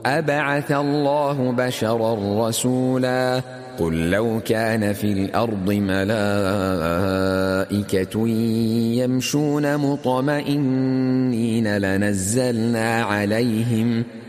أبعث الله بشرا رسولا قل لو كان في الأرض ملائكة يمشون مطمئنين